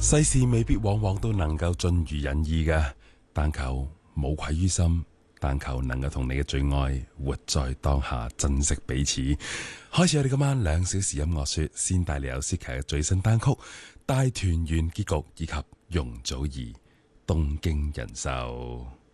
世事未必往往都能夠盡如人意嘅，但求無愧於心，但求能夠同你嘅最愛活在當下，珍惜彼此。開始我哋今晚2小時音樂說，先帶嚟有思琪嘅最新單曲《大團圓結局》以及容祖兒《東京人壽》。